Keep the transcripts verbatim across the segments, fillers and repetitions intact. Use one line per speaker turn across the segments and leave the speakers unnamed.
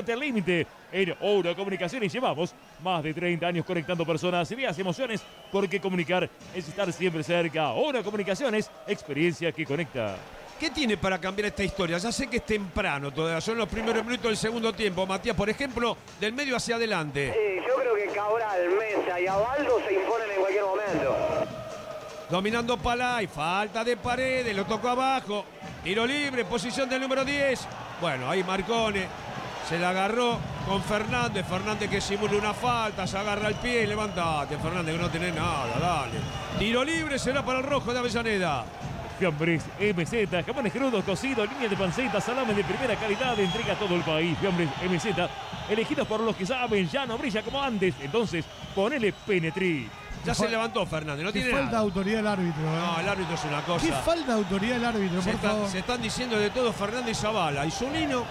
Pasate al límite. En Oro Comunicaciones llevamos más de treinta años conectando personas, ideas y emociones, porque comunicar es estar siempre cerca. Oro Comunicaciones, experiencia que conecta.
¿Qué tiene para cambiar esta historia? Ya sé que es temprano todavía, son los primeros minutos del segundo tiempo. Matías, por ejemplo, del medio hacia adelante.
Sí, yo creo que Cabral, Mesa y Abaldo se imponen en cualquier momento.
Dominando Palay, falta de Paredes, lo tocó abajo. Tiro libre, posición del número diez. Bueno, ahí Marcone se la agarró con Fernández. Fernández que simula una falta, se agarra el pie y levantate, Fernández, que no tenés nada, dale. Tiro libre será para el rojo de Avellaneda.
Fiambres M Z, jamones crudos, cocidos, línea de panceta, salames de primera calidad, entrega a todo el país. Fiambres M Z, elegidos por los que saben, ya no brilla como antes. Entonces, ponele Penetri.
Ya se levantó Fernández, no tiene
falta
nada.
de autoridad del árbitro. ¿eh?
No, el árbitro es una cosa.
¿Qué falta de autoridad del árbitro,
se,
por
está,
favor?
se están diciendo de todo Fernández y Zavala. Y Zunino.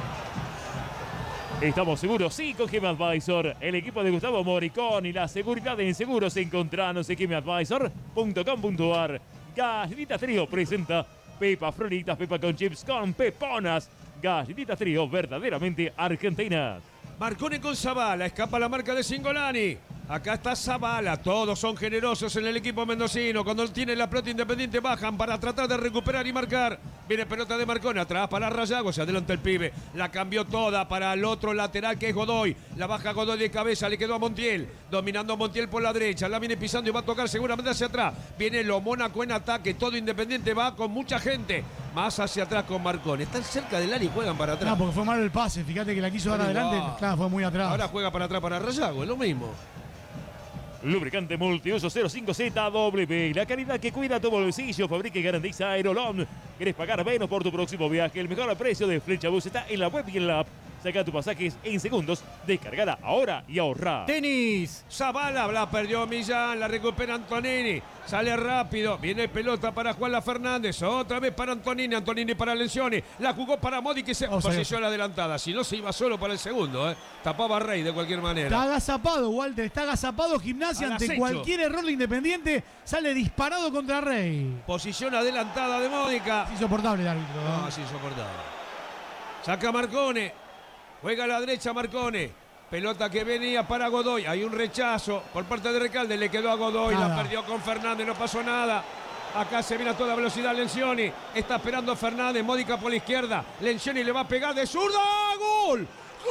Estamos seguros, sí, con G M Advisor, el equipo de Gustavo Moricón y la seguridad en seguros. Encontranos en G M Advisor punto com punto a r. Galletitas Trío presenta Pepa Frolitas, Pepa con chips con peponas. Galletitas Trío, verdaderamente argentinas.
Marcone con Zavala, escapa la marca de Cingolani. Acá está Zavala, todos son generosos en el equipo mendocino. Cuando tiene la pelota Independiente bajan para tratar de recuperar y marcar. Viene pelota de Marcone, atrás para Rayago, se adelanta el pibe. La cambió toda para el otro lateral que es Godoy. La baja Godoy de cabeza, le quedó a Montiel. Dominando a Montiel por la derecha, la viene pisando y va a tocar seguramente hacia atrás. Viene lo Mónaco en ataque, todo Independiente va con mucha gente. Más hacia atrás con Marcone. Están cerca del área y juegan para atrás.
No, porque fue malo el pase, fíjate que la quiso dar adelante,
no.
claro, fue muy atrás.
Ahora juega para atrás para Rayago, es lo mismo.
Lubricante multiuso cero cinco Z W, la calidad que cuida tu bolsillo, fabrica y garantiza Aerolón. ¿Querés pagar menos por tu próximo viaje? El mejor precio de Flecha Bus está en la web y en la app. Saca tus pasajes en segundos, descargala ahora y ahorra.
Tenis. Zavala la perdió Millán, la recupera Antonini. Sale rápido, viene pelota para Juanla Fernández. Otra vez para Antonini, Antonini para Lencioni. La jugó para Modi que se
O sea,
poseyó la adelantada. Si no se iba solo para el segundo, ¿eh? Tapaba a Rey de cualquier manera.
Está agazapado, Walter, está agazapado Gimnasia
Al
ante
acecho.
cualquier error de Independiente. Sale disparado contra Rey.
Posición adelantada de Módica.
Es insoportable el árbitro.
No,
¿eh?
es insoportable. Saca Marcone. Juega a la derecha Marcone. Pelota que venía para Godoy. Hay un rechazo por parte de Recalde. Le quedó a Godoy.
Nada.
La perdió con Fernández. No pasó nada. Acá se viene a toda velocidad Lencioni. Está esperando Fernández. Módica por la izquierda. Lencioni le va a pegar de zurda. ¡Gol!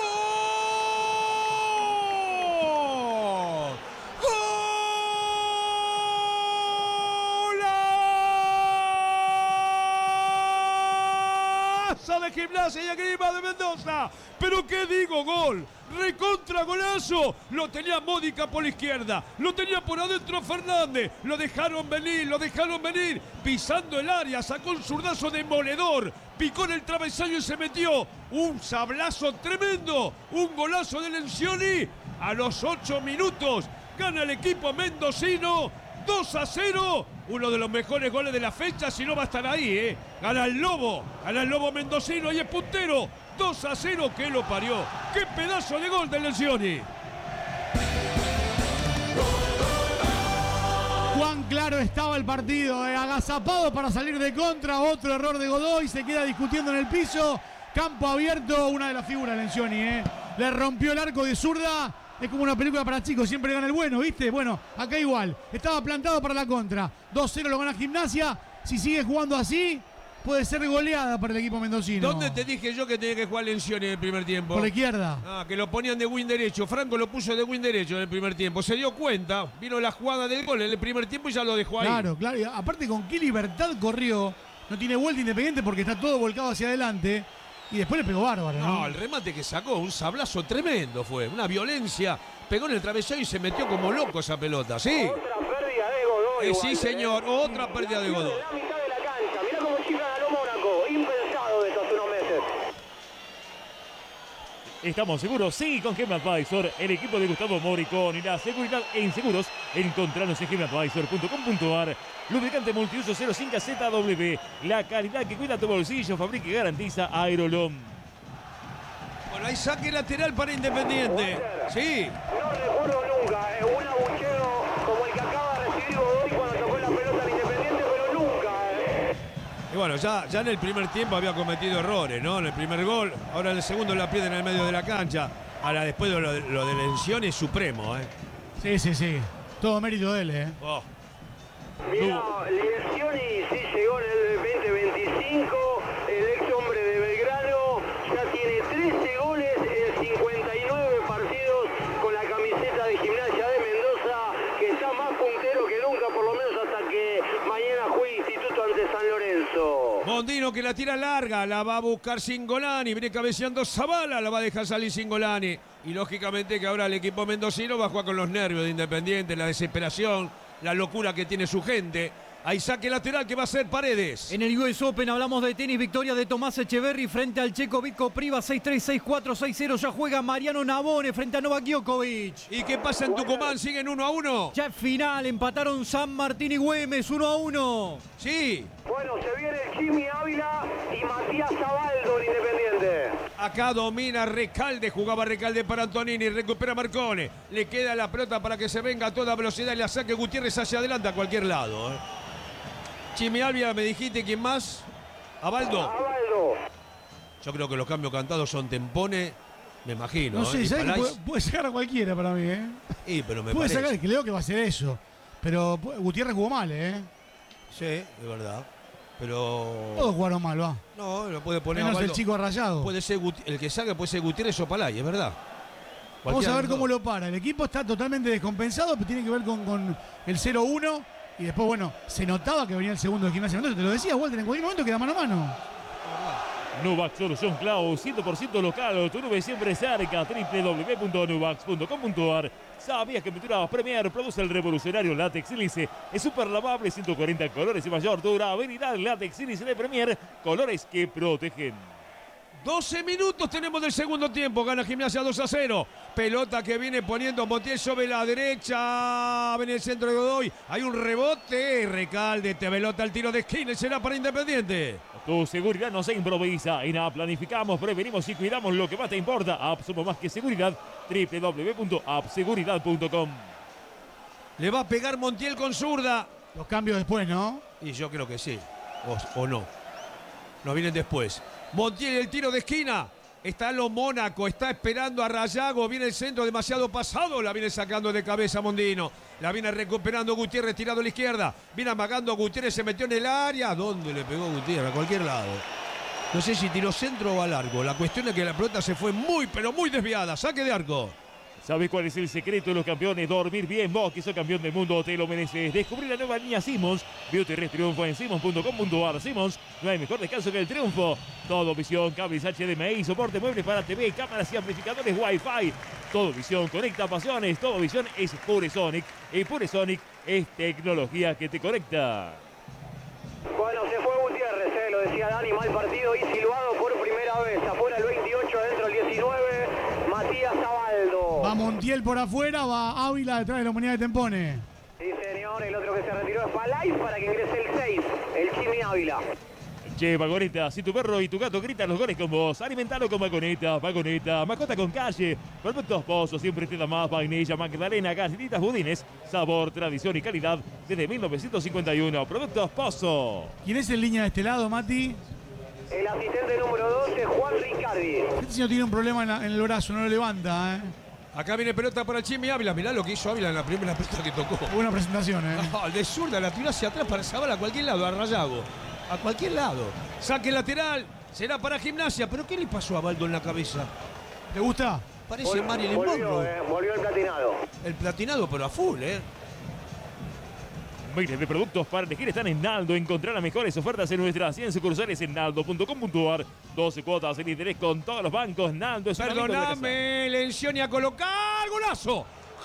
¡Gol! ¡Golazo de Gimnasia y Esgrima de Mendoza! ¿Pero qué digo? ¡Gol! ¡Recontra golazo! Lo tenía Módica por la izquierda. Lo tenía por adentro Fernández. Lo dejaron venir, lo dejaron venir. Pisando el área, sacó un zurdazo demoledor. Picó en el travesaño y se metió. Un sablazo tremendo. Un golazo de Lencioni. A los ocho minutos gana el equipo mendocino. dos a cero. Uno de los mejores goles de la fecha, si no va a estar ahí, ¿eh? Gana el Lobo. Gana el Lobo mendocino y es puntero. dos a cero, que lo parió. ¡Qué pedazo de gol de Lencioni!
Cuán claro estaba el partido, eh, agazapado para salir de contra, otro error de Godoy, se queda discutiendo en el piso, campo abierto, una de las figuras Lencioni, eh. Le rompió el arco de zurda, es como una película para chicos, siempre gana el bueno, ¿viste? Bueno, acá igual, estaba plantado para la contra, dos cero lo gana Gimnasia, si sigue jugando así, puede ser goleada para el equipo mendocino.
¿Dónde te dije yo que tenía que jugar Lencioni en el primer tiempo?
Por la izquierda.
Ah, que lo ponían de win derecho. Franco lo puso de win derecho en el primer tiempo. Se dio cuenta, vino la jugada del gol en el primer tiempo y ya lo dejó ahí.
Claro, claro. Y aparte con qué libertad corrió. No tiene vuelta Independiente porque está todo volcado hacia adelante. Y después le pegó bárbaro, ¿no?
No, el remate que sacó, un sablazo tremendo fue. Una violencia. Pegó en el travesaño y se metió como loco esa pelota, ¿sí?
Otra pérdida de Godoy.
Eh, sí,
Walter,
señor,
¿eh?
otra pérdida de Godoy.
La mitad de la cancha. Mirá cómo chiflan a lo Mónaco. Impensado eso hace unos meses.
¿Estamos seguros? Sí, con G M Advisor, el equipo de Gustavo Moricón y la seguridad en seguros. Encontranos en G M Advisor punto com punto a r. Lubricante multiuso cero cinco Z W, la calidad que cuida tu bolsillo, fabrica y garantiza Aerolón.
Bueno, hay saque lateral para Independiente. Sí.
No recuerdo nunca eh, un abucheo como el que acaba de recibir Godoy cuando tocó la pelota al Independiente, pero nunca. Eh.
Y bueno, Bueno, ya, ya en el primer tiempo había cometido errores, ¿no? En el primer gol, ahora en el segundo la pierde en el medio de la cancha. Ahora después de lo, lo de Lencioni es supremo, ¿eh?
Sí, sí, sí. Todo mérito de él, ¿eh?
Oh.
Mira, Lencioni sí llegó en el veinte veinticinco, el ex hombre de Belgrano ya tiene trece goles en cincuenta y nueve partidos con la camiseta de Gimnasia de Mendoza, que está más puntero que nunca, por lo menos hasta que mañana juegue Instituto ante San Lorenzo.
Mondino que la tira larga, la va a buscar Cingolani, viene cabeceando Zavala, la va a dejar salir Cingolani. Y lógicamente que ahora el equipo mendocino va a jugar con los nervios de Independiente, la desesperación, la locura que tiene su gente. Hay saque lateral que va a ser Paredes.
En el U S Open hablamos de tenis, victoria de Tomás Echeverry frente al checo Vitko Priva, seis tres, seis cuatro, seis cero. Ya juega Mariano Navone frente a Novak Djokovic.
¿Y qué pasa en Tucumán? ¿Siguen uno a uno?
Ya es final, empataron San Martín y Güemes uno a uno.
Sí.
Bueno, se viene el Jimmy Ávila y Matías Zabaldo en Independiente.
Acá domina Recalde, jugaba Recalde para Antonini, recupera Marcone. Le queda la pelota para que se venga a toda velocidad y la saque Gutiérrez hacia adelante a cualquier lado, ¿eh? Jimmy Ávila, me dijiste, ¿quién más? Abaldo.
Abaldo.
Yo creo que los cambios cantados son Tempone, me imagino.
No sé,
¿eh?
¿sabes que
Palais.
puede, puede sacar a cualquiera para mí, ¿eh?
Sí, pero me
Puede
parece.
sacar, creo que va a ser eso. Pero Gutiérrez jugó mal, ¿eh?
Sí, es verdad. Pero.
Todos jugaron mal, va.
No, lo puede poner
Menos
Abaldo.
el chico rayado.
Puede ser Guti- el que salga puede ser Gutiérrez o Palay, es verdad.
Vamos
Cualquiera
a ver
de los
cómo
dos.
lo para. El equipo está totalmente descompensado, pero tiene que ver con, con el cero uno. Y después, bueno, se notaba que venía el segundo de Gimnasia. Entonces, te lo decía, Walter, en cualquier momento queda mano a mano.
Nuvax Solución Cloud, cien por ciento local, tu nube siempre cerca, doble u doble u doble u punto nuvax punto com punto a r. ¿Sabías que Pinturas Premier produce el revolucionario látex sílice? Es súper lavable, ciento cuarenta colores y mayor durabilidad. Látex sílice de Premier, colores que protegen.
doce minutos tenemos del segundo tiempo. Gana Gimnasia dos a cero. Pelota que viene poniendo Montiel sobre la derecha. Viene el centro de Godoy. Hay un rebote. Recalde, te pelota el tiro de esquina y será para Independiente.
Tu seguridad no se improvisa. En A planificamos, prevenimos y cuidamos lo que más te importa. App somos más que seguridad. doble u doble u doble u punto app seguridad punto com.
Le va a pegar Montiel con zurda.
Los cambios después, ¿no?
Y yo creo que sí. O, o no. No vienen después. Montiel, el tiro de esquina. Está lo Mónaco, está esperando a Rayago. Viene el centro demasiado pasado. La viene sacando de cabeza Mondino. La viene recuperando Gutiérrez, tirado a la izquierda. Viene amagando Gutiérrez, se metió en el área. ¿Dónde le pegó Gutiérrez? A cualquier lado. No sé si tiró centro o a largo. La cuestión es que la pelota se fue muy, pero muy desviada. Saque de arco.
¿Sabes cuál es el secreto de los campeones? Dormir bien. Vos, que sos campeón del mundo, te lo mereces. Descubrí la nueva línea Simmons. Beauty Rest triunfo en simmons punto com punto a r. Simmons, no hay mejor descanso que el triunfo. Todo visión, cables H D M I, soporte muebles para T V, cámaras y amplificadores Wi-Fi. Todo visión conecta pasiones. Todo visión es Puresonic. Y Puresonic es tecnología que te conecta.
Bueno, se fue Gutiérrez, eh, lo decía Dani, mal partido y silbado por primera vez. Afuera el veintiocho, adentro el diecinueve, Matías Zabaldo.
Va Montiel por afuera, va Ávila detrás de la humanidad de Tempone.
Sí, señor, el otro que se retiró es Palais para que ingrese el seis, el Jimmy Ávila.
Che, Vagoneta, si tu perro y tu gato gritan los goles con vos, alimentalo con Vagoneta, Vagoneta, mascota con calle, productos Pozos, siempre te da más, vainilla, magdalena, galletitas, budines, sabor, tradición y calidad desde mil novecientos cincuenta y uno, productos Pozo.
¿Quién es en línea de este lado, Mati?
El asistente número doce, Juan Ricardi.
Este señor tiene un problema en, la- en el brazo, no lo levanta, ¿eh?
Acá viene pelota para Jimmy Ávila. Mirá lo que hizo Ávila en la primera pelota que tocó.
Buena presentación, ¿eh?
No, el de zurda la tiró hacia atrás para Zavala a cualquier lado, a Rayago. A cualquier lado. Saque lateral. Será para Gimnasia. ¿Pero qué le pasó a Baldo en la cabeza?
¿Te gusta?
Parece
Vol-
Marilyn
volvió,
Monroe.
eh, volvió el platinado.
El platinado, pero a full, ¿eh?
Miles de productos para elegir están en Naldo. Encontrar las mejores ofertas en nuestras cien sucursales en naldo punto com punto a r. doce cuotas en interés con todos los bancos. Naldo es un amigo de la casa.
Perdóname, Lencioni a colocar. ¡Golazo!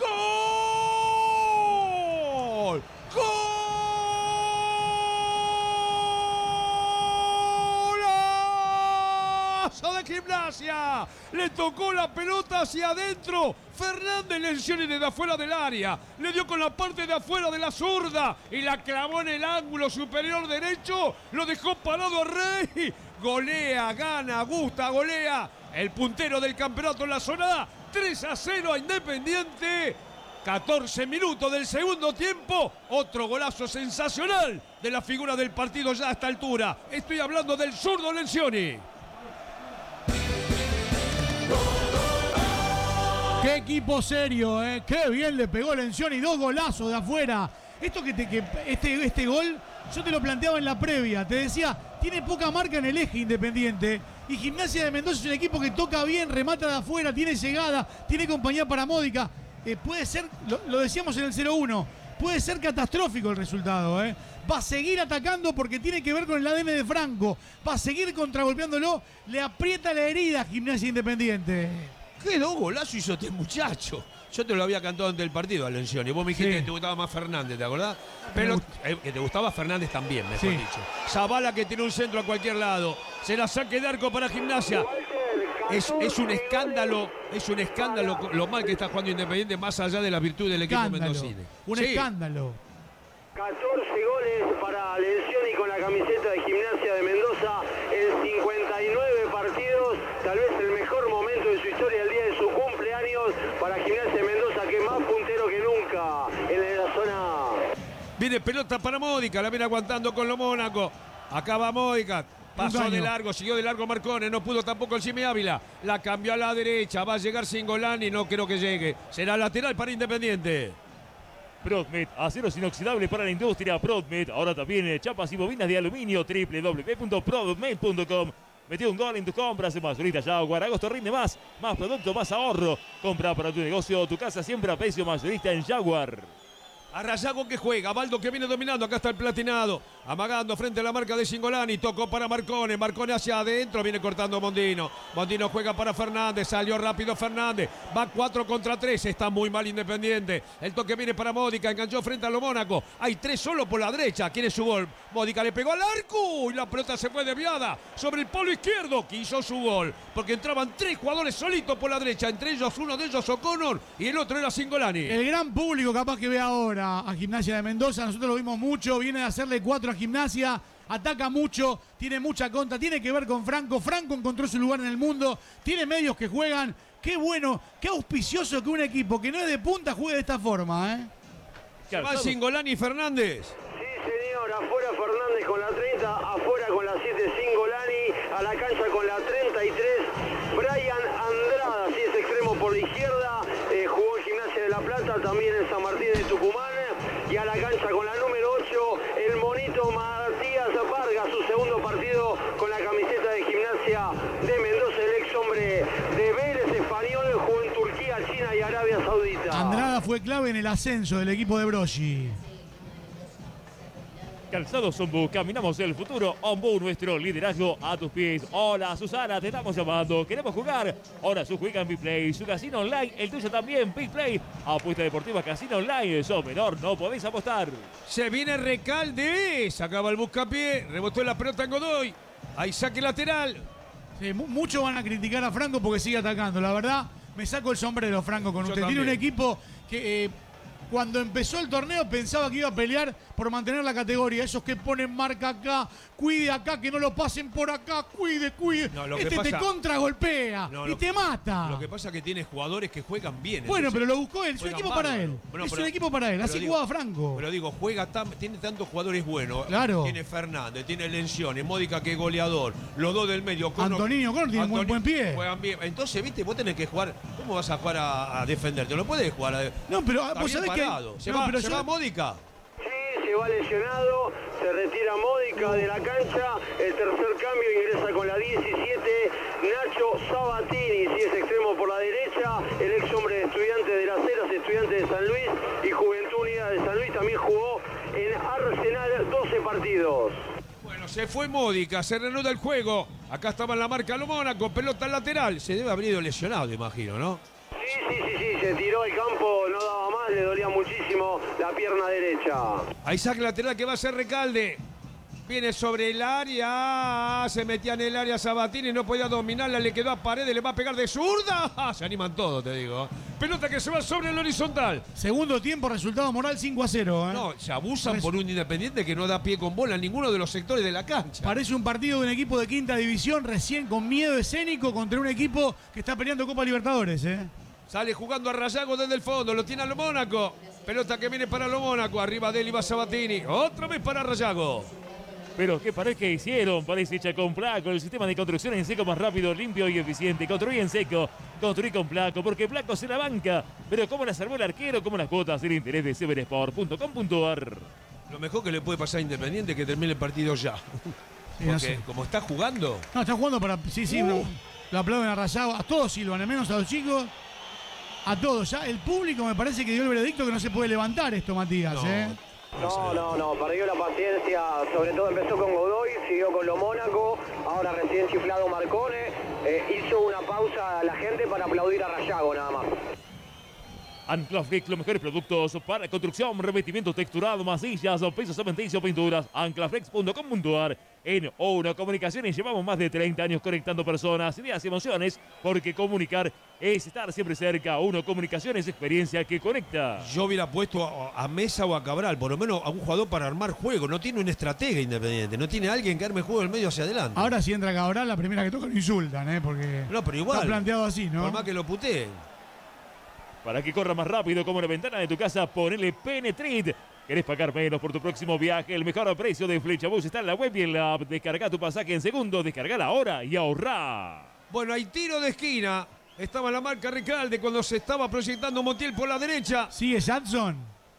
¡Gol! ¡Golazo de Gimnasia! Le tocó la pelota hacia adentro. Fernández Lencioni desde afuera del área. Le dio con la parte de afuera de la zurda y la clavó en el ángulo superior derecho. Lo dejó parado a Rey. Golea, gana, gusta, golea. El puntero del campeonato en la zona. tres a cero a Independiente. catorce minutos del segundo tiempo. Otro golazo sensacional de la figura del partido ya a esta altura. Estoy hablando del zurdo Lencioni.
Qué equipo serio, ¿eh? Qué bien le pegó Lencioni, dos golazos de afuera. Esto que, te, que este, este gol, yo te lo planteaba en la previa. Te decía, tiene poca marca en el eje Independiente. Y Gimnasia de Mendoza es un equipo que toca bien, remata de afuera, tiene llegada, tiene compañía para Módica. Eh, puede ser, lo, lo decíamos en el cero uno, puede ser catastrófico el resultado, ¿eh? Va a seguir atacando porque tiene que ver con el A D N de Franco. Va a seguir contragolpeándolo, le aprieta la herida a Gimnasia Independiente.
¿Qué dos golazos hizo este muchacho? Yo te lo había cantado antes del partido a Lencioni. Vos me dijiste sí. que te gustaba más Fernández, ¿te acordás? Pero eh, que te gustaba Fernández también, mejor sí. dicho. Zavala que tiene un centro a cualquier lado. Se la saque de arco para Gimnasia. Es, es un escándalo, es un escándalo lo mal que está jugando Independiente, más allá de la virtud del equipo mendocino.
Un sí. escándalo.
catorce goles para Lencioni con la camiseta de Gimnasia de Mendoza en cincuenta y nueve partidos, tal vez el mejor momento de su historia, el día de su cumpleaños para Gimnasia de Mendoza, que es más puntero que nunca en la zona.
Viene pelota para Módica, la viene aguantando con lo Mónaco. Acá va Módica. Pasó de largo, siguió de largo Marcone, no pudo tampoco el Jimmy Ávila. La cambió a la derecha, va a llegar Singolani, no creo que llegue. Será lateral para Independiente.
Prodmed, aceros inoxidables para la industria. Prodmed, ahora también chapas y bobinas de aluminio. doble u doble u doble u punto prodmed punto com. Metió un gol en tus compras, Mayorista Jaguar. Agosto rinde más, más producto, más ahorro. Compra para tu negocio, tu casa siempre a precio mayorista en Jaguar.
Arrayago que juega, Baldo que viene dominando, acá está el platinado, amagando frente a la marca de Singolani, tocó para Marcone, Marcone hacia adentro, viene cortando Mondino, Mondino juega para Fernández, salió rápido Fernández, va cuatro contra tres, está muy mal Independiente, el toque viene para Módica, enganchó frente a lo Mónaco, hay tres solo por la derecha, quiere su gol, Módica le pegó al arco y la pelota se fue desviada sobre el polo izquierdo, quiso su gol, porque entraban tres jugadores solitos por la derecha, entre ellos uno de ellos O'Connor y el otro era Singolani.
El gran público capaz que ve ahora a Gimnasia de Mendoza, nosotros lo vimos mucho, viene a hacerle cuatro a Gimnasia, ataca mucho, tiene mucha contra, tiene que ver con Franco, Franco encontró su lugar en el mundo, tiene medios que juegan, qué bueno, qué auspicioso que un equipo que no es de punta juegue de esta forma, ¿eh?
Se va Singolani y Fernández.
Sí, señor, afuera Fernández con la treinta, afuera con la siete Singolani, a la cancha con la treinta y tres, Brian Andrada, sí es extremo por la izquierda, eh, jugó en Gimnasia de La Plata, también en San Martín de Tucumán, y a la cancha con la número ocho, el monito Matías Vargas, su segundo partido con la camiseta de Gimnasia de Mendoza, el ex hombre de Vélez Español, jugó en Turquía, China y Arabia Saudita.
Andrada fue clave en el ascenso del equipo de Broggi.
Calzados Ombu, caminamos el futuro. Ombu, nuestro liderazgo a tus pies. Hola Susana, te estamos llamando. Queremos jugar. Ahora su juega en Bigplay, su casino online, el tuyo también, Bigplay. Apuesta deportiva, casino online. Sos menor, no podéis apostar.
Se viene Recalde, sacaba el buscapié, rebotó la pelota en Godoy. Hay saque lateral.
Sí, muchos van a criticar a Franco porque sigue atacando. La verdad, me saco el sombrero, Franco, con
Yo
usted.
también.
Tiene un equipo que... Eh, Cuando empezó el torneo pensaba que iba a pelear por mantener la categoría. Esos que ponen marca acá, cuide acá, que no lo pasen por acá, cuide, cuide.
No, lo que
este
pasa-
te contragolpea
No,
y
lo
te
que-
mata.
Lo que pasa es que tiene jugadores que juegan bien.
Bueno,
entonces
pero lo buscó él, es un
juegan
equipo para
bárbaro.
él.
Bueno,
es
pero-
un equipo para él,
pero
así
digo-
jugaba Franco.
Pero digo, juega tan, tiene tantos jugadores buenos.
Claro.
Tiene Fernández, tiene Lencioni, Módica que es goleador. Los dos del medio. Cono-
Antonino Cono tiene un buen-
Antoni-
buen pie.
Juegan bien. Entonces, viste, vos tenés que jugar. ¿Cómo vas a jugar a, a defenderte? No puedes jugar a
No, pero
Está
vos
bien
sabés que...
parado. Se
no,
va,
pero
se
yo-
va Módica.
Sí, se va lesionado, se retira Módica de la cancha, el tercer cambio ingresa con la diecisiete, Nacho Sabatini, si es extremo por la derecha, el ex hombre de Estudiantes de las Heras, Estudiantes de San Luis y Juventud Unida de San Luis, también jugó en Arsenal doce partidos.
Bueno, se fue Módica, se reanuda el juego. Acá estaba en la marca lo Mónaco, pelota lateral. Se debe haber ido lesionado, imagino, ¿no?
Sí, sí, sí, sí, se tiró al campo, no daba más, le dolía muchísimo la pierna derecha.
Hay saque lateral que va a ser Recalde. Viene sobre el área, se metía en el área Sabatini, no podía dominarla, le quedó a Paredes, le va a pegar de zurda. Se animan todos, te digo. Pelota que se va sobre el horizontal.
Segundo tiempo, resultado moral cinco a cero. ¿eh?
No, se abusan
Parece-
por un Independiente que no da pie con bola en ninguno de los sectores de la cancha.
Parece un partido de un equipo de quinta división recién con miedo escénico contra un equipo que está peleando Copa Libertadores. ¿eh?
Sale jugando a Rayago desde el fondo. Lo tiene a lo Mónaco. Pelota que viene para lo Mónaco. Arriba de él iba Sabatini. Otra vez para Rayago.
Pero qué pared que hicieron, parece hecha con Placo, el sistema de construcción en seco más rápido, limpio y eficiente. Construí en seco, construí con Placo, porque Placo se la banca. Pero cómo la salvó el arquero, cómo las cuotas, el interés de seven sport punto com punto a r.
Lo mejor que le puede pasar a Independiente es que termine el partido ya.
Sí, no
Porque
sé.
como está jugando,
No, está jugando para. Sí, sí,
Uh.
lo, lo aplauden a Rayago. A todos silban, al menos a los chicos. A todos. Ya el público me parece que dio el veredicto que no se puede levantar esto, Matías.
No.
¿eh?
No, no, no, perdió la paciencia, sobre todo empezó con Godoy, siguió con lo Mónaco, ahora recién chiflado Marcone, eh, hizo una pausa a la gente para aplaudir a Rayago nada más.
Anclaflex, los mejores productos para construcción, revestimiento texturado, masillas, pisos cementicios, pinturas. Anclaflex punto com punto a r. En Ono Comunicaciones llevamos más de treinta años conectando personas, ideas y emociones, porque comunicar es estar siempre cerca. Ono Comunicaciones, experiencia que conecta.
yo hubiera puesto a, a Mesa o a Cabral, por lo menos a un jugador para armar juego. No tiene un estratega Independiente, no tiene alguien que arme juego del medio hacia adelante.
Ahora si entra Cabral, la primera que toca lo insultan, ¿eh? Porque
No, pero igual.
está planteado así, ¿no?
Por más que lo puteen.
Para que corra más rápido como la ventana de tu casa, ponele Penetrid. ¿Querés pagar menos por tu próximo viaje? El mejor precio de Flechabús está en la web y en la app. Descarga tu pasaje en segundos, descargala ahora y ahorrá.
Bueno, hay tiro de esquina. Estaba la marca Recalde cuando se estaba proyectando Montiel por la derecha.
¿Sigue Jackson?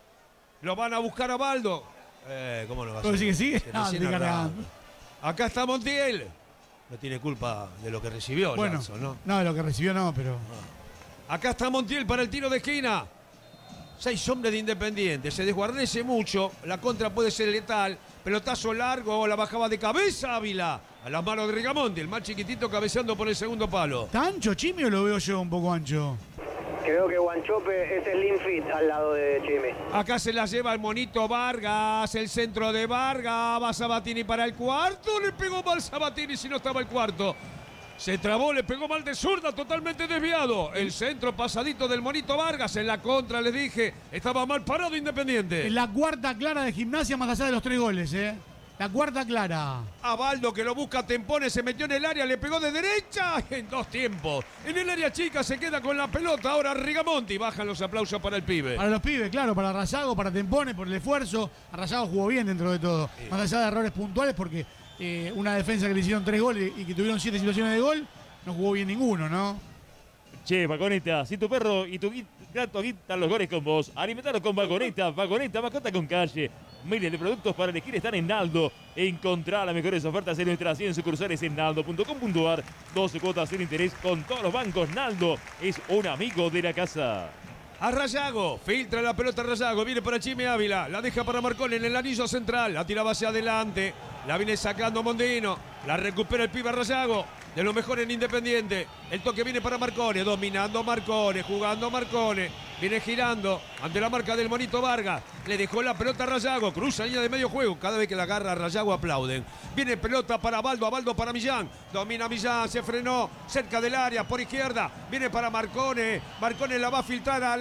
Lo van a buscar a Baldo. Eh, ¿Cómo no va a
¿Puedo
ser?
decir que sigue?
Que
Ah,
recién
estoy
arranca.
cargando.
Acá está Montiel. No tiene culpa de lo que recibió,
Bueno,
Jackson, ¿no?
no, lo que recibió no, pero.
Acá está Montiel para el tiro de esquina. Seis hombres de Independiente. Se desguarnece mucho. La contra puede ser letal. Pelotazo largo. La bajaba de cabeza Ávila. A las manos de Rigamonti. El más chiquitito cabeceando por el segundo palo.
¿Está ancho Chimi o lo veo yo un poco ancho?
Creo que Guanchope es Slim Fit al lado de Chimi.
Acá se la lleva el monito Vargas. El centro de Vargas. Va Sabatini para el cuarto. Le pegó mal Sabatini si no estaba el cuarto. Se trabó, le pegó mal de zurda, totalmente desviado. El centro pasadito del monito Vargas. En la contra, les dije, estaba mal parado Independiente.
Es la cuarta clara de Gimnasia más allá de los tres goles, ¿eh? La cuarta clara.
A Baldo que lo busca a Tempones, se metió en el área, le pegó de derecha en dos tiempos. En el área chica se queda con la pelota. Ahora Rigamonti. Bajan los aplausos para el pibe.
Para los pibes, claro, para Rayago, para Tempone, por el esfuerzo. A Rayago jugó bien dentro de todo. Más allá de errores puntuales, porque eh, una defensa que le hicieron tres goles y que tuvieron siete situaciones de gol, no jugó bien ninguno, ¿no?
Che, Vagoneta, si tu perro y tu gui- gato quitan los goles con vos, alimentalo con Vagoneta. Vagoneta, mascota con calle. Miles de productos para elegir están en Naldo. Encontrá las mejores ofertas en nuestras cien sucursales en naldo punto com punto a r. doce cuotas sin interés con todos los bancos. Naldo es un amigo de la casa.
A Rayago, filtra la pelota Rayago, viene para Chime Ávila, la deja para Marcone en el anillo central, la tiraba hacia adelante, la viene sacando Mondino, la recupera el pibe Rayago, de lo mejor en Independiente, el toque viene para Marcone, dominando Marcone, jugando Marcone, viene girando ante la marca del monito Vargas, le dejó la pelota a Rayago, cruza línea de medio juego, cada vez que la agarra a Rayago aplauden, viene pelota para Baldo, a Baldo para Millán, domina Millán, se frenó cerca del área por izquierda, viene para Marcone, Marcone la va a filtrar al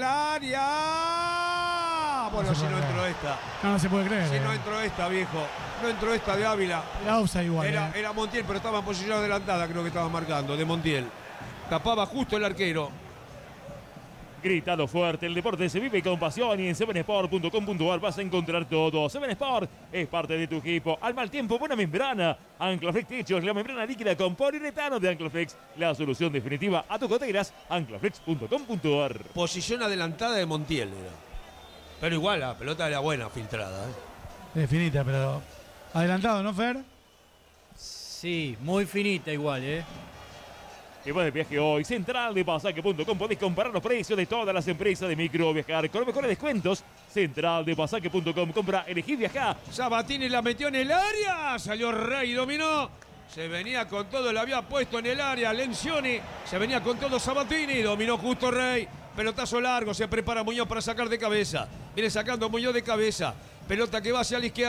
área, bueno,
No se
si
puede
no entró
creer.
esta,
No, no se puede creer.
si
eh.
no entró esta, viejo, no entró esta de Ávila.
La offside igual.
Era,
eh.
era Montiel, pero estaba en posición adelantada, creo que estaba marcando, de Montiel. Tapaba justo el arquero.
Gritado fuerte, el deporte se vive con pasión y en seven sport punto com punto a r vas a encontrar todo. seven Sport es parte de tu equipo. Al mal tiempo, buena membrana. Anclaflex Techos, la membrana líquida con poliuretano de Anclaflex. La solución definitiva a tus goteras. Anclaflex punto com punto a r.
Posición adelantada de Montiel era. Pero igual, la pelota era buena, filtrada. ¿eh?
Es finita, pero. Adelantado, ¿no, Fer?
Sí, muy finita igual, ¿eh?
Que va de viaje hoy, central de pasaje punto com. Podéis comparar los precios de todas las empresas de micro viajar con los mejores descuentos. central de pasaje punto com. Compra, elegí viajar.
Sabatini la metió en el área. Salió Rey, dominó. Se venía con todo, la había puesto en el área. Lencioni. Se venía con todo Sabatini. Dominó justo Rey. Pelotazo largo. Se prepara Muñoz para sacar de cabeza. Viene sacando Muñoz de cabeza. Pelota que va hacia la izquierda.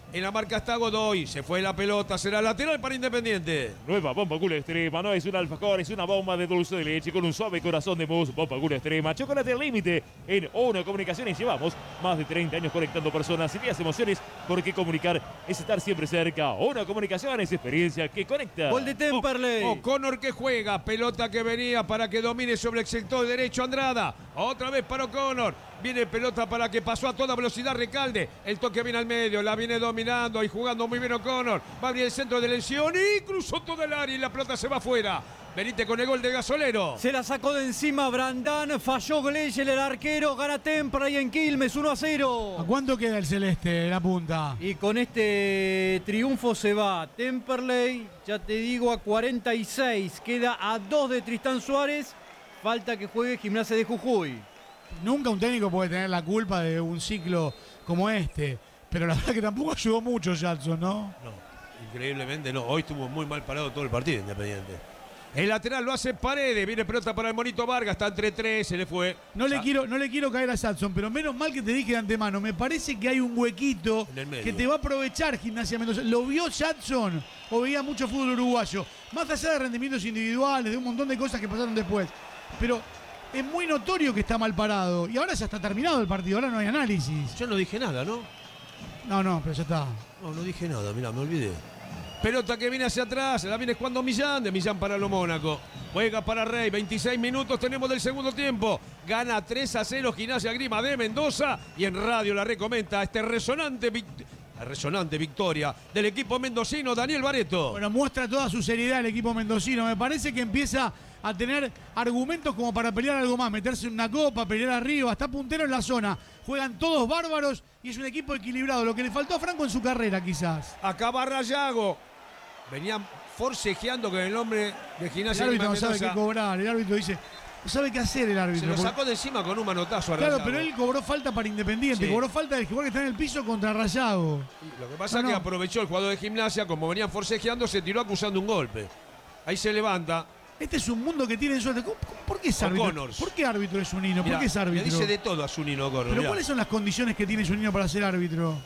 En la marca está Godoy. Se fue la pelota. Será lateral para Independiente.
Nueva bomba Gula Extrema, no es un alfajor, es una bomba de dulce de leche con un suave corazón de mousse. Bomba Gula Extrema, chocolate al límite. En ONO Comunicaciones llevamos más de treinta años conectando personas y días emociones, porque comunicar es estar siempre cerca. ONO Comunicaciones, experiencia que conecta.
Gol de Temperley.
O'Connor que juega, pelota que venía para que domine sobre el sector derecho Andrada. Otra vez para O'Connor. Viene pelota para que pasó a toda velocidad Recalde. El toque viene al medio, la viene dominando y jugando muy bien O'Connor. Va a abrir el centro de lesión y cruzó todo el área y la pelota se va afuera. Venite con el gol de Gasolero.
Se la sacó de encima Brandán, falló Gleyel, el arquero, gana Temperley en Quilmes, uno a cero.
¿A cuánto queda el celeste, la punta?
Y con este triunfo se va Temperley, ya te digo, a cuarenta y seis. Queda a dos de Tristán Suárez. Falta que juegue Gimnasia de Jujuy.
Nunca un técnico puede tener la culpa de un ciclo como este. Pero la verdad que tampoco ayudó mucho Jackson, ¿no?
No, increíblemente no. Hoy estuvo muy mal parado todo el partido Independiente. El lateral lo hace Paredes. Viene pelota para el Monito Vargas. Está entre tres. Se le fue.
No le, quiero, no le quiero caer a Jackson, pero menos mal que te dije de antemano. Me parece que hay un huequito
En el medio.
que te va a aprovechar Gimnasia Mendoza. ¿Lo vio Jackson o veía mucho fútbol uruguayo? Más allá de rendimientos individuales, de un montón de cosas que pasaron después. Pero es muy notorio que está mal parado. Y ahora ya está terminado el partido. Ahora no hay análisis.
Yo no dije nada, ¿no?
No, no, pero ya está.
No, no dije nada. Mirá, me olvidé. Pelota que viene hacia atrás, la viene jugando Millán, de Millán para lo Mónaco. Juega para Rey, veintiséis minutos tenemos del segundo tiempo. Gana tres a cero Gimnasia Grima de Mendoza. Y en radio la recomenta este resonante, la resonante victoria del equipo mendocino, Daniel Barreto.
Bueno, muestra toda su seriedad el equipo mendocino. Me parece que empieza a tener argumentos como para pelear algo más, meterse en una copa, pelear arriba, está puntero en la zona. Juegan todos bárbaros y es un equipo equilibrado. Lo que le faltó a Franco en su carrera, quizás.
Acá va Rayago. Venían forcejeando con el hombre de
El
Gimnasia
árbitro
Grima
no sabe
Mendoza.
qué cobrar. El árbitro dice, no sabe qué hacer el árbitro.
Se lo
porque-
sacó de encima con un manotazo a
Claro,
Rayago.
pero él cobró falta para Independiente.
Sí.
Cobró falta del jugador que está en el piso contra Rayago.
Lo que pasa
No,
es que
no.
aprovechó el jugador de Gimnasia, como venían forcejeando, se tiró acusando un golpe. Ahí se levanta.
Este es un mundo que tiene suerte. ¿Cómo- cómo- ¿Por qué es árbitro?
O'Connors.
¿Por qué árbitro es Zunino? ¿Por
Mirá,
qué es árbitro?
le dice de todo a Zunino O'Connor.
Pero
mirá.
¿cuáles son las condiciones que tiene Zunino para ser árbitro?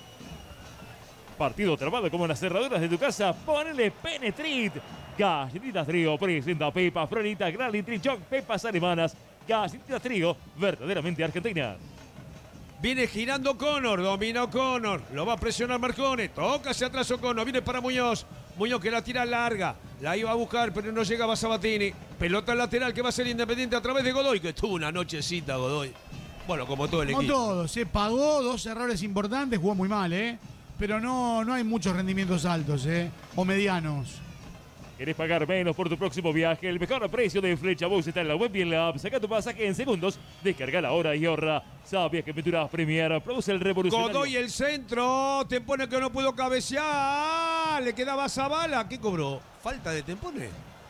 Partido trabado como en las cerraduras de tu casa. Ponele Penetrit. Galletitas Trío presenta Pepa Florita, Gran Trichón, Pepas Alemanas. Galletitas Trío, verdaderamente argentinas.
Viene girando O'Connor, domina O'Connor, lo va a presionar Marcone, toca hacia atrás O'Connor, viene para Muñoz, Muñoz que la tira larga, la iba a buscar pero no llegaba Sabatini, pelota lateral que va a ser Independiente a través de Godoy, que tuvo una nochecita Godoy, bueno, como todo el
No
equipo.
todo, se pagó dos errores importantes, jugó muy mal, ¿eh? Pero no, no hay muchos rendimientos altos, ¿eh? O medianos.
¿Querés pagar menos por tu próximo viaje? El mejor precio de Flecha Bus está en la web y en la app. Saca tu pasaje en segundos, descarga la hora y ahorra. ¿Sabías que Pinturas Premier produce el revolucionario?
Godoy el centro, Tempone que no pudo cabecear, le quedaba Zabala, ¿qué cobró? ¿Falta de Tempone?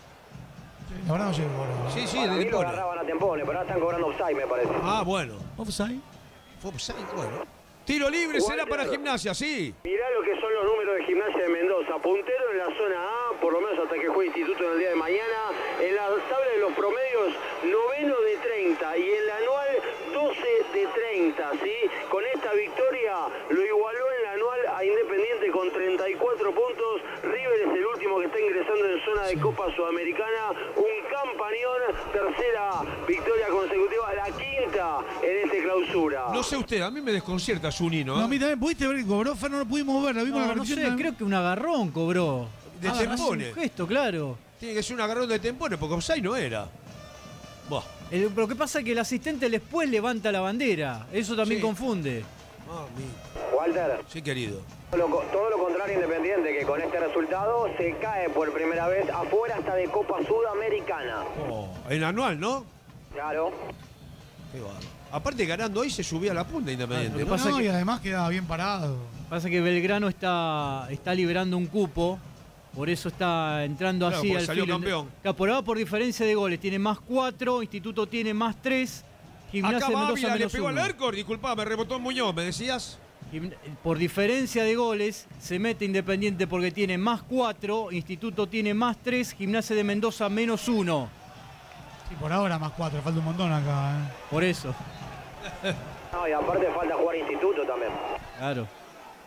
La verdad no llegó ahora.
Sí, sí,
Para
de
mí lo
Tempone.
agarraban a Tempone, pero ahora están cobrando offside, me parece.
Ah, bueno,
¿Offside?
fue offside, bueno. Tiro libre será para Gimnasia, sí.
Mirá lo que son los números de Gimnasia de Mendoza. Puntero en la zona A, por lo menos hasta que juegue Instituto en el día de mañana. En la tabla de los promedios, noveno de treinta. Y en la anual, doce de treinta. ¿sí? Con esta victoria lo igualó en la anual a Independiente con treinta y cuatro puntos. River es el último que está ingresando en zona de Copa Sudamericana. Un campañón, tercera victoria consecutiva, la quinta en esta clausura.
No sé usted, a mí me desconcierta Zunino.
No,
¿eh?
a mí también pudiste ver que cobró, Fer, no lo pudimos ver, lo vimos en
No,
la
no
repetición.
sé,
también.
creo que un agarrón cobró.
De
Ah, hace
Tempone.
un gesto, claro.
Tiene que ser un agarrón de Tempone, porque offside no era. Buah.
El- lo que pasa es que el asistente después levanta la bandera. Eso también
Sí.
confunde.
Ah, mi-
Walter.
Sí, querido.
Todo lo, todo lo contrario Independiente, que con este resultado se cae por primera vez afuera hasta de Copa Sudamericana.
Oh, en anual, ¿no?
Claro.
Qué bárbaro. Aparte, ganando hoy se subía a la punta Independiente.
Ah, lo que
¿no?
pasa
No,
que-
y además quedaba bien parado.
Pasa que Belgrano está, está liberando un cupo. Por eso está entrando
Claro,
así
porque
al
salió
filo.
campeón.
Claro, por ahora por diferencia de goles. Tiene más cuatro, Instituto tiene más tres. Gimnasia
Acá
de
va
Mendoza
Ávila, le
menos
pegó al
uno.
arco. Disculpame, rebotó Muñoz, ¿me decías?
Gim- Por diferencia de goles se mete Independiente porque tiene más cuatro, Instituto tiene más tres, Gimnasia de Mendoza menos uno.
Sí, por ahora más cuatro, falta un montón acá. ¿eh?
Por eso,
No, y aparte falta jugar Instituto también.
claro.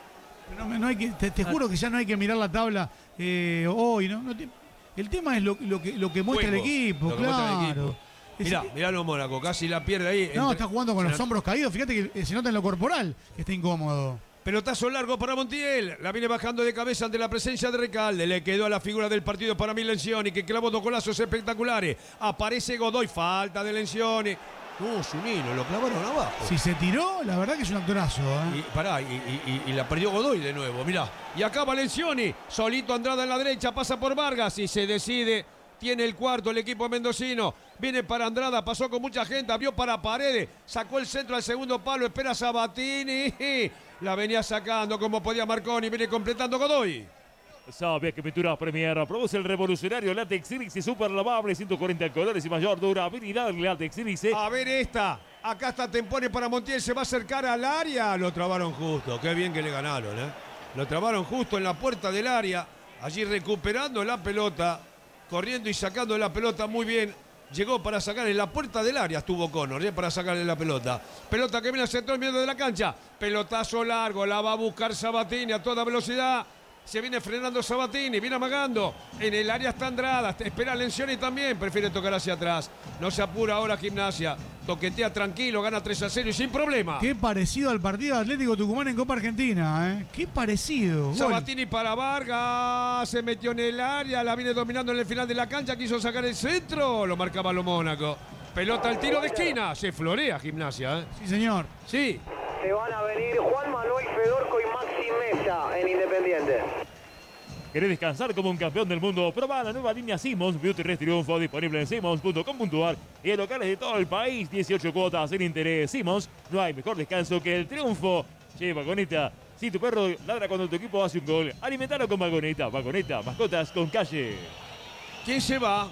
No, no hay que, te, te juro que ya no hay que mirar la tabla eh, hoy, ¿no? no te, el tema es lo, lo, que, lo que muestra
Juego,
el equipo,
lo que
claro.
muestra el equipo.
Es-
Mirá, mirá lo Mónaco, casi la pierde ahí.
no,
Entre-
está jugando con
se
los
la-
hombros caídos. Fíjate que eh, se nota en lo corporal que está incómodo.
Pelotazo largo para Montiel. La viene bajando de cabeza ante la presencia de Recalde. Le quedó a la figura del partido para mí Lencioni, que clavó dos golazos espectaculares. Aparece Godoy, falta de Lencioni. No, Zunino, lo clavaron abajo.
Si se tiró, la verdad que es un actorazo. ¿eh?
Y pará, y, y- y- y la perdió Godoy de nuevo, mirá. Y acá va Lencioni, solito Andrada en la derecha, pasa por Vargas y se decide. Tiene el cuarto el equipo mendocino. Viene para Andrada, pasó con mucha gente, abrió para Paredes, sacó el centro al segundo palo, espera Sabatini. La venía sacando como podía Marconi, viene completando Godoy.
Sabia que Pinturas Premier produce el revolucionario látex Iris y super lavable, ciento cuarenta colores y mayor durabilidad del látex Iris.
A ver esta. Acá está Tempone para Montiel, se va a acercar al área. Lo trabaron justo, qué bien que le ganaron, ¿eh? Lo trabaron justo en la puerta del área, allí recuperando la pelota, corriendo y sacando la pelota muy bien. Llegó para sacar en la puerta del área, estuvo Connor, ¿eh? Para sacarle la pelota. Pelota que viene al sector medio de la cancha. Pelotazo largo, la va a buscar Sabatini a toda velocidad. Se viene frenando Sabatini, viene amagando. En el área está Andrada, espera Lencioni también, prefiere tocar hacia atrás. No se apura ahora Gimnasia. Toquetea tranquilo, gana tres a cero y sin problema.
Qué parecido al partido de Atlético Tucumán en Copa Argentina, ¿eh? Qué parecido. Gol.
Sabatini para Vargas, se metió en el área, la viene dominando en el final de la cancha, quiso sacar el centro, lo marcaba lo Mónaco. Pelota al tiro de esquina, se florea Gimnasia, ¿eh?
Sí, señor.
Sí.
Se van a venir Juan Manuel Fedorco y Maxi Mesa en Independiente.
¿Querés descansar como un campeón del mundo? Proba la nueva línea Simmons Beauty Rest Triunfo, disponible en simmons punto com punto ar y en locales de todo el país. dieciocho cuotas sin interés. Simmons, no hay mejor descanso que el triunfo. Che, Vagoneta, si tu perro ladra cuando tu equipo hace un gol, alimentalo con Vagoneta. Vagoneta, mascotas con calle.
¿Quién se va?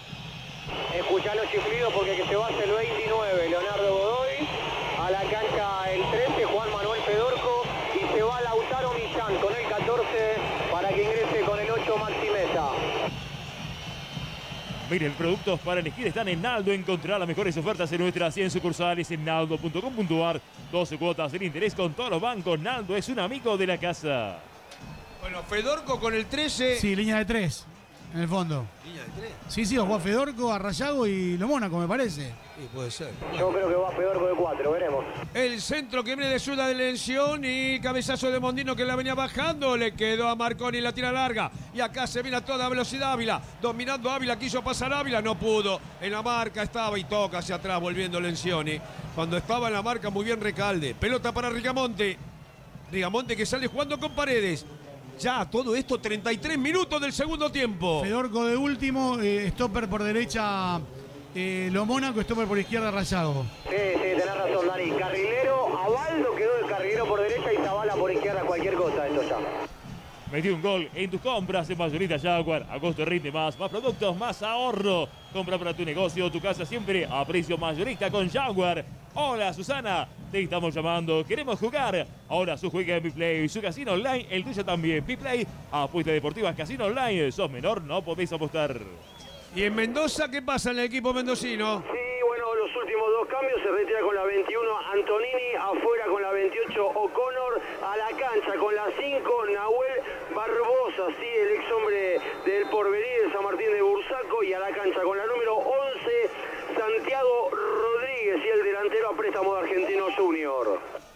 Escuchá los chiflidos porque que se va es el veintinueve, Leonardo Godoy. A la cancha el trece, Juan Manuel Fedorco. Y se va Lautaro Millán con el catorce para que ingrese con el ocho Maxi Mesa.
Miren, productos para elegir están en Naldo. Encontrará las mejores ofertas en nuestras cien sucursales en naldo punto com punto ar. doce cuotas sin interés con todos los bancos. Naldo es un amigo de la casa.
Bueno, Fedorco con el trece.
Sí, línea de tres, en el fondo.
Línea de tres.
Sí, sí, jugó a Fedorco, a Rayago y lo Mónaco, me parece.
Sí, puede ser.
Yo creo que va Fedorco de cuatro, veremos.
El centro que viene de Ciudad de Lencioni, cabezazo de Mondino que la venía bajando, le quedó a Marconi la tira larga y acá se viene a toda velocidad Ávila, dominando Ávila, quiso pasar Ávila, no pudo, en la marca estaba y toca hacia atrás volviendo Lencioni, cuando estaba en la marca muy bien Recalde, pelota para Rigamonte, Rigamonte que sale jugando con Paredes, ya todo esto treinta y tres minutos del segundo tiempo.
Fedorco de último, eh, stopper por derecha eh, lo Mónaco, stopper por izquierda Rayago.
Sí, sí, tenés razón, Dani. Carrilero, Abaldo quedó de carrilero por derecha y Zavala por izquierda, cualquier cosa, esto ya.
Metí un gol en tus compras en Mayorista Jaguar. Agosto rinde más, más productos, más ahorro. Compra para tu negocio, tu casa siempre a precio mayorista con Jaguar. Hola Susana, te estamos llamando, queremos jugar. Ahora su juega en Biplay, su casino online, el tuyo también. Biplay, apuestas deportivas, casino online. Sos menor, no podéis apostar.
¿Y en Mendoza qué pasa en el equipo mendocino?
Sí, bueno, los últimos dos cambios, se retira con la veintiuno Antonini, afuera con la veintiocho O'Connor, a la cancha con la cinco Nahuel Barbosa, sí, el ex hombre del Porvenir de San Martín de Bursaco, y a la cancha con la número once Santiago Rodríguez y el delantero a préstamo de Argentinos Junior.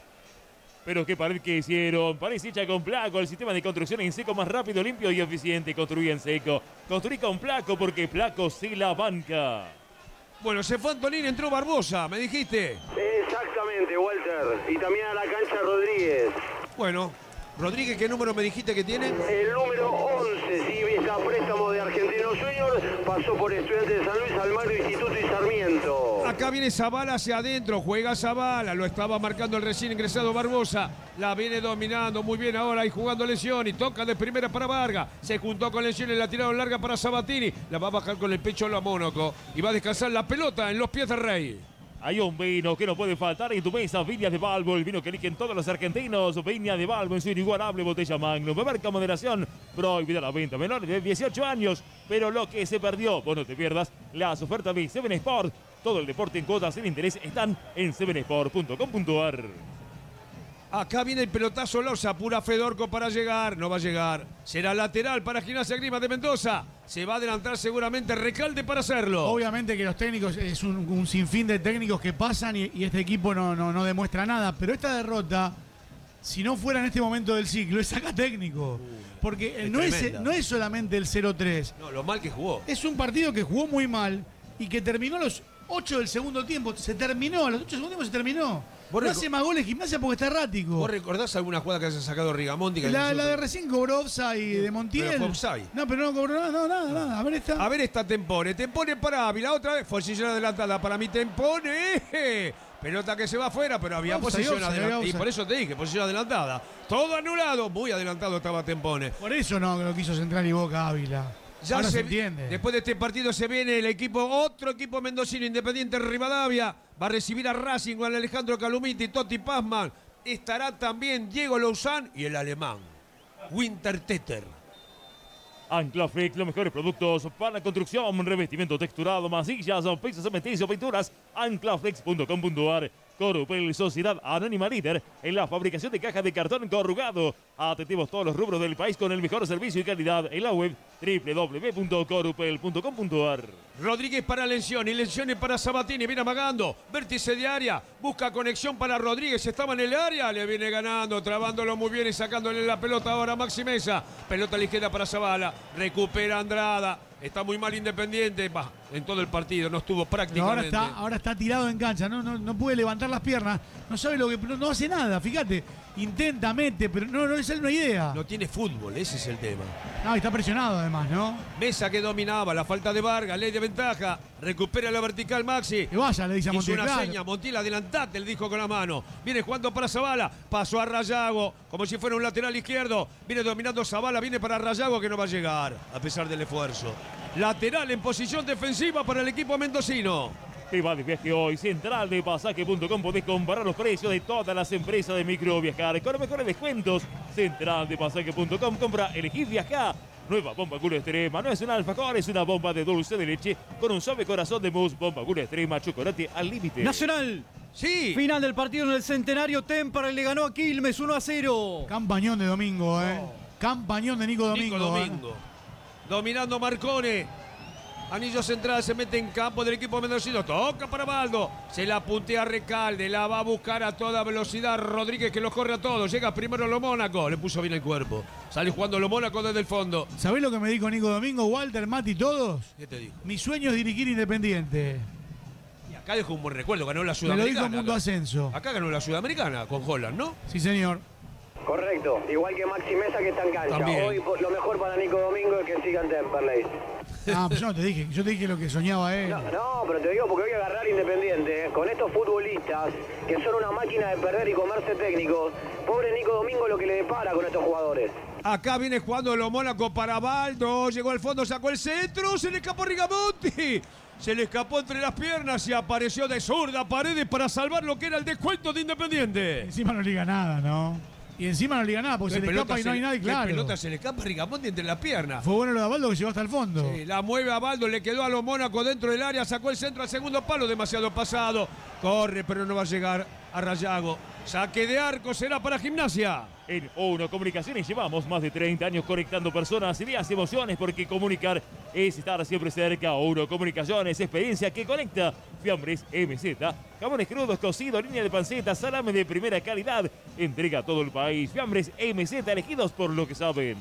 Pero qué pared que hicieron. Pared hecha con Placo, el sistema de construcción en seco más rápido, limpio y eficiente. Construí en seco. Construí con Placo porque Placo sí la banca.
Bueno, se fue Antonini, entró Barbosa, me dijiste.
Exactamente, Walter. Y también a la cancha Rodríguez.
Bueno, Rodríguez, ¿qué número me dijiste que tiene?
El número once, sí, está a préstamo de Argentinos Junior, pasó por Estudiantes de San Luis, Almagro, Instituto y Sarmiento.
Acá viene Zavala hacia adentro, juega Zavala, lo estaba marcando el recién ingresado Barbosa, la viene dominando muy bien ahora y jugando Lencioni, toca de primera para Vargas, se juntó con Lencioni, la tiraron larga para Sabatini, la va a bajar con el pecho a la Mónaco y va a descansar la pelota en los pies del Rey.
Hay un vino que no puede faltar en tu mesa, Viña de Balbo, el vino que eligen todos los argentinos. Viña de Balbo en su inigualable botella Magnum. Beber con moderación, prohibida la venta menores de dieciocho años. Pero lo que se perdió, vos no te pierdas las ofertas de Seven Sport. Todo el deporte en cuotas sin interés están en seven sport punto com punto ar.
Acá viene el pelotazo Loza, apura Fedorco para llegar, no va a llegar. Será lateral para Gimnasia Grima de Mendoza. Se va a adelantar seguramente Recalde para hacerlo.
Obviamente que los técnicos, es un, un sinfín de técnicos que pasan y, y este equipo no, no, no demuestra nada. Pero esta derrota, si no fuera en este momento del ciclo, es saca técnico. Porque
es
no, es,
tremenda.
no es solamente el cero tres.
No, lo mal que jugó.
Es un partido que jugó muy mal y que terminó a los ocho del segundo tiempo. Se terminó, a los ocho del segundo tiempo se terminó. No hace más goles Gimnasia porque está errático.
¿Vos recordás alguna jugada que haya sacado Rigamonti? Que
La,
haya
la de recién cobró offside de Montiel.
Pero fue offside.
No, pero no cobró nada, no, nada, nada. A ver esta.
A ver esta Tempone. Tempone para Ávila. Otra vez. Posición adelantada para mi Tempone. Pelota que se va afuera, pero había
Offside,
posición
offside,
adelantada. Y
offside.
por eso te dije, posición adelantada. Todo anulado. Muy adelantado estaba Tempone.
Por eso no lo quiso Central y Boca Ávila.
Ya
Ahora
se,
se entiende.
Después de este partido se viene el equipo, otro equipo mendocino, Independiente Rivadavia. Va a recibir a Racing con Alejandro Calumiti, Totti Pazman. Estará también Diego Louzán y el alemán, Winter Teter.
Anclaflex, los mejores productos para la construcción, revestimiento texturado, masillas, pisos cementicios, pinturas. Anclaflex punto com punto ar. Corupel, Sociedad Anónima Líder en la fabricación de cajas de cartón corrugado. Atendemos todos los rubros del país con el mejor servicio y calidad en la web doble u doble u doble u punto corupel punto com punto ar.
Rodríguez para Lencioni, Lencioni para Sabatini, viene amagando, vértice de área, busca conexión para Rodríguez, estaba en el área, le viene ganando, trabándolo muy bien y sacándole la pelota ahora a Maxi Mesa. Pelota a la izquierda para Zavala, recupera Andrada. Está muy mal Independiente, bah, en todo el partido, no estuvo
Pero ahora
prácticamente.
está, ahora está tirado en cancha, no, no, no puede levantar las piernas, no sabe lo que, no, no hace nada, fíjate, intenta, mete, pero no, no le sale una idea.
No tiene fútbol, ese es el tema.
No, y está presionado además, ¿no?
Mesa que dominaba, la falta de Vargas, ley de ventaja, recupera la vertical Maxi.
Que vaya, le dice a
Hizo
Montiel,
una
claro.
seña, Montiel, adelantate, le dijo con la mano. Viene jugando para Zavala, pasó a Rayago, como si fuera un lateral izquierdo. Viene dominando Zavala, viene para Rayago que no va a llegar, a pesar del esfuerzo. Lateral en posición defensiva para el equipo mendocino.
Te va de viaje hoy, central de pasaje punto com. Podés comparar los precios de todas las empresas de microviajar con los mejores descuentos. central de pasaje punto com. Compra, elegís viajar. Nueva bomba culo extrema. No es un alfajor, es una bomba de dulce de leche con un suave corazón de mousse. Bomba culo extrema, chocolate al límite.
Nacional.
Sí.
Final del partido en el Centenario. Temperley le ganó a Quilmes uno a cero.
Campañón de Domingo, ¿eh? Campañón de Nico Domingo.
Nico
¿eh?
Domingo. Dominando Marcone. Anillo central, se mete en campo del equipo mendocino. Toca para Baldo. Se la puntea Recalde. La va a buscar a toda velocidad Rodríguez, que los corre a todos. Llega primero Lo Mónaco. Le puso bien el cuerpo. Sale jugando Lo Mónaco desde el fondo.
¿Sabés lo que me dijo Nico Domingo, Walter, Mati, todos?
¿Qué te dijo?
Mi sueño es dirigir Independiente.
Y acá dejó un buen recuerdo. Ganó la
Me lo
Sudamericana.
dijo Mundo
acá.
Ascenso.
Acá ganó la Sudamericana con Holland, ¿no?
Sí, señor.
Correcto, igual que Maxi Mesa que está en cancha.
También.
Hoy lo mejor para Nico Domingo es que siga en Temperley.
Ah, pues yo no te dije, yo te dije lo que soñaba él.
No, no, pero te digo porque voy a agarrar Independiente, ¿eh? Con estos futbolistas que son una máquina de perder y comerse técnicos. Pobre Nico Domingo lo que le depara con estos jugadores.
Acá viene jugando Lo Mónaco para Baldo. Llegó al fondo, sacó el centro. Se le escapó Rigamonti. Se le escapó entre las piernas y apareció de zurda Paredes para salvar lo que era el descuento de Independiente.
Encima no liga nada, ¿no? Y encima no liga nada porque
¿Qué
se le
pelota
escapa y no
se
hay
le-
nadie,
qué
claro.
pelota se le escapa a Rigamonti entre las piernas.
Fue bueno lo de Abaldo que llegó hasta el fondo.
Sí, la mueve a Baldo, le quedó a Lo Mónaco dentro del área, sacó el centro al segundo palo, demasiado pasado. Corre, pero no va a llegar a Rayago. Saque de arco será para Gimnasia.
En O uno Comunicaciones llevamos más de treinta años conectando personas, ideas y emociones, porque comunicar es estar siempre cerca. O uno Comunicaciones, experiencia que conecta. Fiambres M Z, jamones crudos, cocidos, línea de panceta, salame de primera calidad. Entrega a todo el país. Fiambres M Z, elegidos por lo que saben.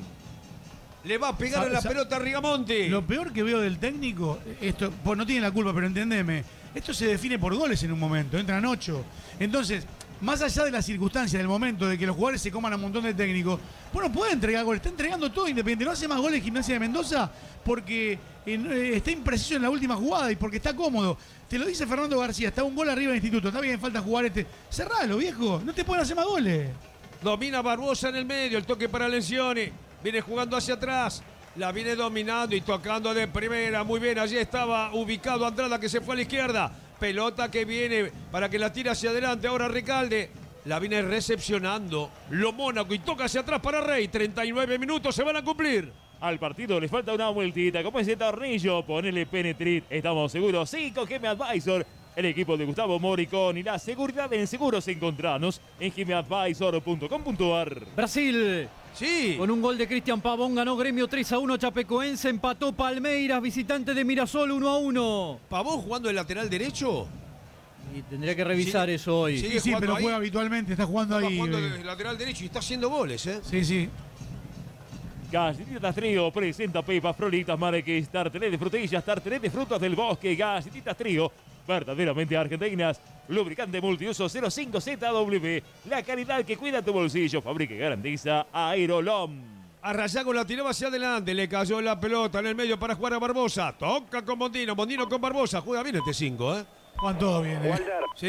Le va a pegar
Sa-
a la
sa-
pelota a Rigamonti.
Lo peor que veo del técnico, esto, pues no tiene la culpa, pero entendeme, esto se define por goles en un momento, entran ocho. Entonces, más allá de la circunstancia, del momento de que los jugadores se coman a un montón de técnicos, bueno, puede entregar goles, está entregando todo Independiente, no hace más goles Gimnasia de Mendoza porque eh, está impreciso en la última jugada y porque está cómodo. Te lo dice Fernando García, está un gol arriba del Instituto, está bien, falta jugar este. Cerralo, viejo, no te pueden hacer más goles.
Domina Barbosa en el medio, el toque para Lencioni. Viene jugando hacia atrás. La viene dominando y tocando de primera. Muy bien, allí estaba ubicado Andrada que se fue a la izquierda. Pelota que viene para que la tire hacia adelante. Ahora Recalde. La viene recepcionando Lo Mónaco y toca hacia atrás para Rey. treinta y nueve minutos se van a cumplir.
Al partido le falta una vueltita, como ese tornillo, ponele Penetrit, estamos seguros. Sí, con G M Advisor, el equipo de Gustavo Moricón y la seguridad en seguros. Encontranos en jime advisor punto com punto ar.
Brasil.
Sí.
Con un gol de Cristian Pavón ganó Gremio tres a uno. Chapecoense empató Palmeiras, visitante de Mirasol uno a uno.
¿Pavón jugando de lateral derecho?
Y tendría que revisar
Sí,
eso hoy.
sí.
Sí, sí,
jugando
pero
ahí.
juega habitualmente, está jugando
Está
ahí.
jugando
eh.
de lateral derecho y está haciendo goles, ¿eh?
Sí, sí.
Galletitas Trío presenta pepas, frolitas, marques, tartelé de frutillas, tartelé de frutas del bosque. Galletitas Trío, verdaderamente argentinas. Lubricante multiuso cero cinco Z W. La calidad que cuida tu bolsillo. Fabrica y garantiza Aerolom.
Arrayá con la tiraba hacia adelante, le cayó la pelota en el medio para jugar a Barbosa. Toca con Mondino, Mondino con Barbosa. Juega bien este cinco, ¿eh?
Juan todo bien. eh.
Walter.
Sí.